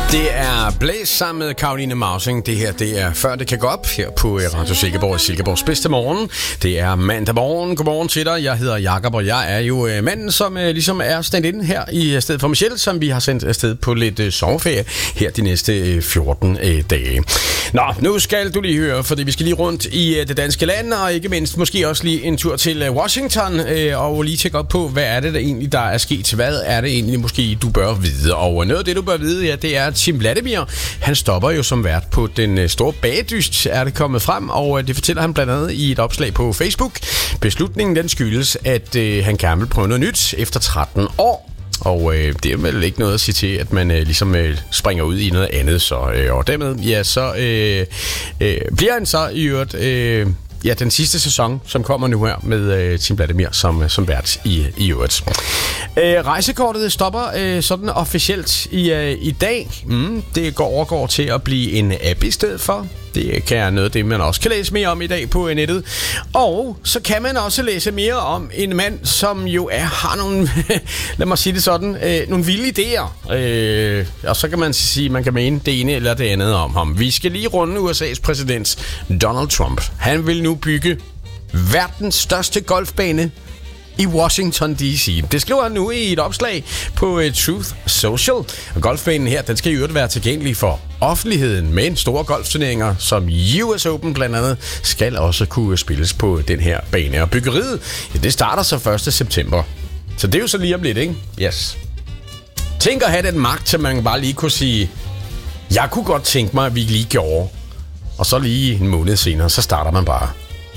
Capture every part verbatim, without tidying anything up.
Det er Blæs sammen med Caroline Mausing. Det her, det er Før det kan gå op her på Radio Silkeborg, Silkeborgs bedste morgen. Det er mandag morgen. Godmorgen til dig. Jeg hedder Jakob, og jeg er jo manden, som ligesom er stand-in her i stedet for Michelle, som vi har sendt afsted på lidt sommerferie her de næste fjorten dage. Nå, nu skal du lige høre, fordi vi skal lige rundt i det danske land, og ikke mindst måske også lige en tur til Washington, og lige tjekke op på, hvad er det der egentlig, der er sket. Hvad er det egentlig, måske du bør vide? Og noget af det, du bør vide, ja, det er Tim Vladimir. Han stopper jo som vært på den store bagedyst, er det kommet frem, og det fortæller han blandt andet i et opslag på Facebook. Beslutningen den skyldes, at øh, han gerne vil prøve noget nyt efter tretten år. Og øh, det er vel ikke noget at sige til, at man øh, ligesom øh, springer ud i noget andet. Så, øh, og dermed, ja, så øh, øh, bliver han så i øvrigt... Øh, Ja, den sidste sæson, som kommer nu her med øh, Tim Vladimir som, som vært i, i øvrigt. Øh, rejsekortet stopper øh, sådan officielt i, øh, i dag. Mm, det går overgår til at blive en app i stedet for. Det kan jeg noget af det, man også kan læse mere om i dag på nettet. Og så kan man også læse mere om en mand, som jo er, har nogle, lad mig sige det sådan, øh, nogle vilde idéer. Øh, og så kan man sige, man kan mene det ene eller det andet om ham. Vi skal lige runde U S A's præsident Donald Trump. Han vil nu bygge verdens største golfbane i Washington D C. Det skriver han nu i et opslag på uh, Truth Social. Og golfbanen her, den skal i øvrigt være tilgængelig for offentligheden, men store golfturneringer som U S Open blandt andet skal også kunne spilles på den her bane. Og byggeriet, ja, det starter så første september. Så det er jo så lige om lidt, ikke? Yes. Tænk at have den magt, til man bare lige kunne sige, jeg kunne godt tænke mig, at vi lige gjorde. Og så lige en måned senere, så starter man bare.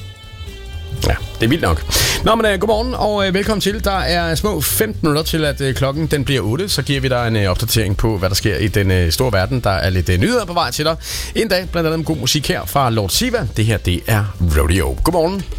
Ja, det er vildt nok. Nå, men uh, godmorgen og uh, velkommen til. Der er små femten minutter til, at uh, klokken den bliver otte. Så giver vi dig en uh, opdatering på, hvad der sker i den uh, store verden. Der er lidt uh, nyheder på vej til dig. En dag, blandt andet god musik her fra Lord Siva. Det her, det er Rodeo. Godmorgen.